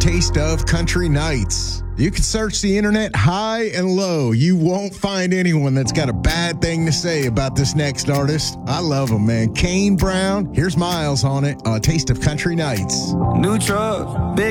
Taste of Country Nights. You can search the internet high and low. You won't find anyone that's got a bad thing to say about this next artist. I love him, man. Kane Brown. Here's Miles on it. Taste of Country Nights. New truck, big